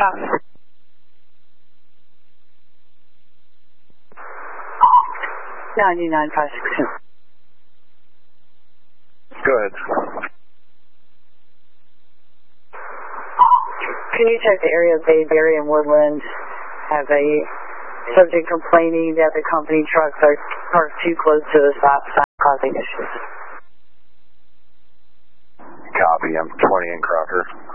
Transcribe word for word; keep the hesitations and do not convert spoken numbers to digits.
Copy. ninety-nine five six two. Go ahead. Can you check the area of Bayberry and Woodland? Have a subject complaining that the company trucks are parked too close to the stop sign, causing issues. Copy. I'm twenty in Crocker.